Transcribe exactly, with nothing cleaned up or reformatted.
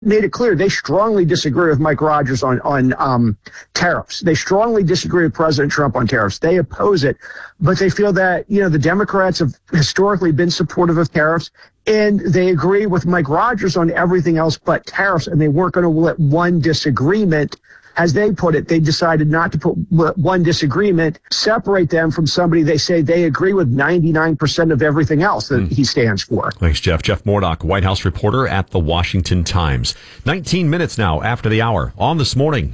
made it clear they strongly disagree with Mike Rogers on, on um, tariffs. They strongly disagree with President Trump on tariffs. They oppose it, but they feel that, you know, the Democrats have historically been supportive of tariffs, and they agree with Mike Rogers on everything else but tariffs, and they weren't going to let one disagreement, as they put it, they decided not to put one disagreement, separate them from somebody they say they agree with ninety-nine percent of everything else that mm. he stands for. Thanks, Jeff. Jeff Mordock, White House reporter at The Washington Times. nineteen minutes now after the hour on This Morning.